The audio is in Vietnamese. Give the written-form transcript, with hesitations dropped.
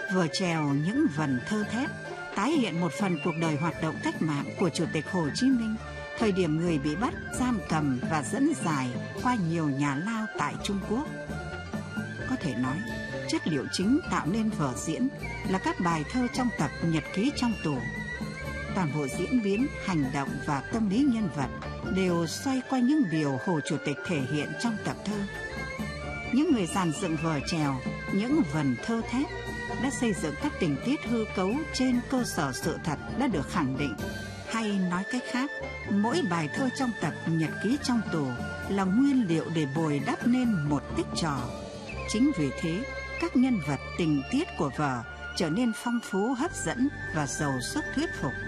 Vở chèo Những Vần Thơ Thép tái hiện một phần cuộc đời hoạt động cách mạng của Chủ tịch Hồ Chí Minh, thời điểm người bị bắt, giam cầm và dẫn giải qua nhiều nhà lao tại Trung Quốc. Có thể nói, chất liệu chính tạo nên vở diễn là các bài thơ trong tập Nhật ký trong tù. Toàn bộ diễn biến, hành động và tâm lý nhân vật đều xoay quanh những điều Hồ Chủ tịch thể hiện trong tập thơ. Những người dàn dựng vở chèo Những Vần Thơ Thép đã xây dựng các tình tiết hư cấu trên cơ sở sự thật đã được khẳng định. Hay nói cách khác, mỗi bài thơ trong tập Nhật ký trong tù là nguyên liệu để bồi đắp nên một tích trò. Chính vì thế, các nhân vật tình tiết của vở trở nên phong phú, hấp dẫn và giàu sức thuyết phục.